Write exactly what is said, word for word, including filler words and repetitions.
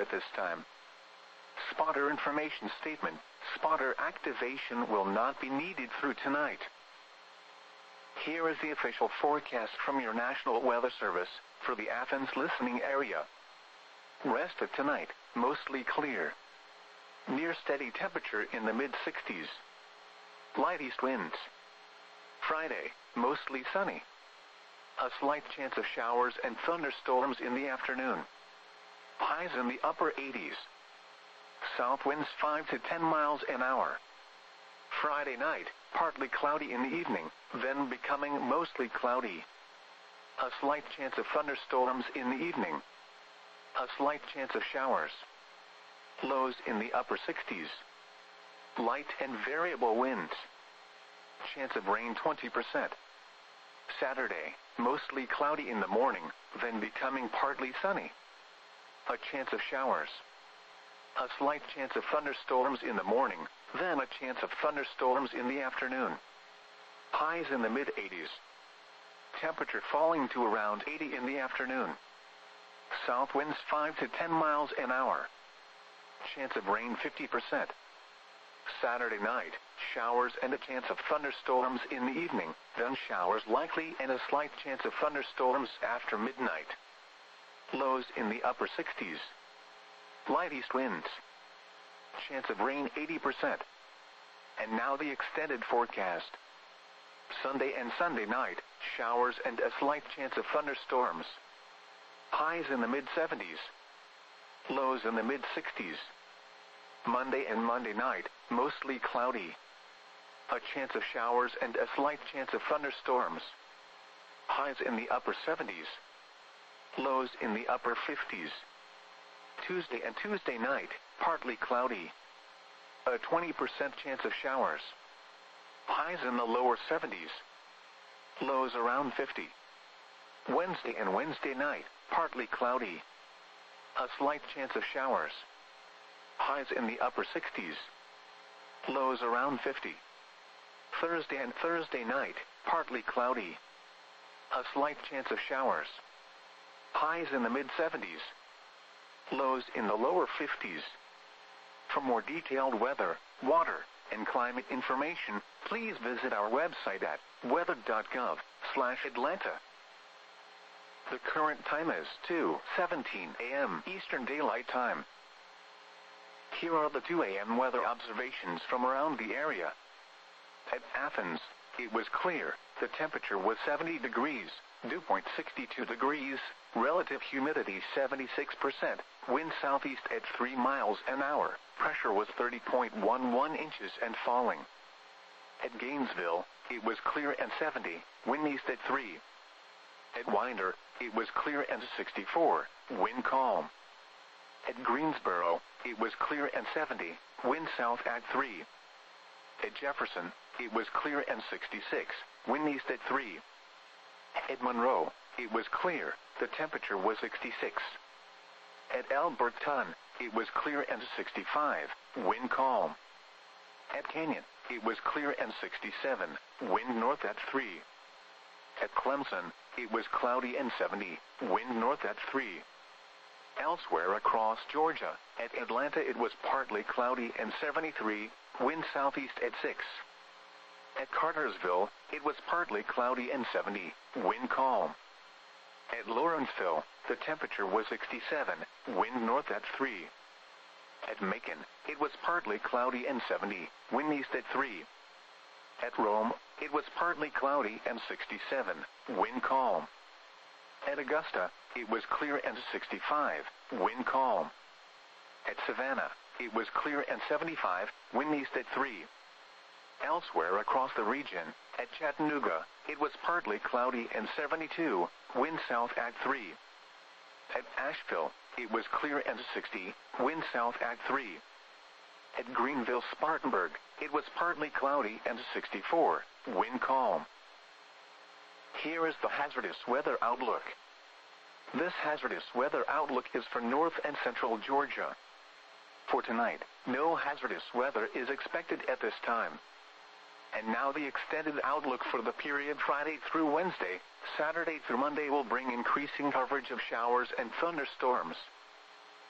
at this time. Spotter information statement. Spotter activation will not be needed through tonight. Here is the official forecast from your National Weather Service for the Athens listening area. Rest of tonight, mostly clear. Near steady temperature in the mid sixties. Light east winds. Friday, mostly sunny. A slight chance of showers and thunderstorms in the afternoon. Highs in the upper eighties. South winds five to ten miles an hour. Friday night, partly cloudy in the evening, then becoming mostly cloudy. A slight chance of thunderstorms in the evening. A slight chance of showers. Lows in the upper sixties. Light and variable winds. Chance of rain twenty percent. Saturday, mostly cloudy in the morning, then becoming partly sunny. A chance of showers. A slight chance of thunderstorms in the morning, then a chance of thunderstorms in the afternoon. Highs in the mid eighties. Temperature falling to around eighty in the afternoon. South winds five to ten miles an hour. Chance of rain fifty percent. Saturday night, showers and a chance of thunderstorms in the evening, then showers likely and a slight chance of thunderstorms after midnight. Lows in the upper sixties. Light east winds. Chance of rain eighty percent. And now the extended forecast. Sunday and Sunday night, showers and a slight chance of thunderstorms. Highs in the mid seventies. Lows in the mid sixties. Monday and Monday night, mostly cloudy. A chance of showers and a slight chance of thunderstorms. Highs in the upper seventies. Lows in the upper fifties. Tuesday and Tuesday night, partly cloudy. A twenty percent chance of showers. Highs in the lower seventies. Lows around fifty. Wednesday and Wednesday night, partly cloudy. A slight chance of showers. Highs in the upper sixties. Lows around fifty. Thursday and Thursday night, partly cloudy. A slight chance of showers. Highs in the mid seventies. Lows in the lower fifties. For more detailed weather, water, and climate information, please visit our website at weather dot gov slash Atlanta. The current time is two seventeen a m Eastern Daylight Time. Here are the two a m weather observations from around the area. At Athens, it was clear. The temperature was seventy degrees, dew point sixty-two degrees, relative humidity seventy-six percent, wind southeast at three miles an hour, pressure was thirty point one one inches and falling. At Gainesville, it was clear and seventy, wind east at three. At Winder, it was clear and sixty-four, wind calm. At Greensboro, it was clear and seventy, wind south at three. At Jefferson, it was clear and sixty-six, wind east at three. At Monroe, it was clear, the temperature was sixty-six. At Alberton, it was clear and sixty-five, wind calm. At Canyon, it was clear and sixty-seven, wind north at three. At Clemson, it was cloudy and seventy, wind north at three. Elsewhere across Georgia, at Atlanta it was partly cloudy and seventy-three, wind southeast at six. At Cartersville, it was partly cloudy and seventy, wind calm. At Lawrenceville, the temperature was sixty-seven, wind north at three. At Macon, it was partly cloudy and seventy, wind east at three. At Rome, it was partly cloudy and sixty-seven, wind calm. At Augusta, it was clear and sixty-five, wind calm. At Savannah, it was clear and seventy-five, wind east at three. Elsewhere across the region, at Chattanooga, it was partly cloudy and seventy-two, wind south at three. At Asheville, it was clear and sixty, wind south at three. At Greenville-Spartanburg, it was partly cloudy and sixty-four, wind calm. Here is the hazardous weather outlook. This hazardous weather outlook is for north and central Georgia. For tonight, no hazardous weather is expected at this time. And now the extended outlook for the period Friday through Wednesday, Saturday through Monday will bring increasing coverage of showers and thunderstorms.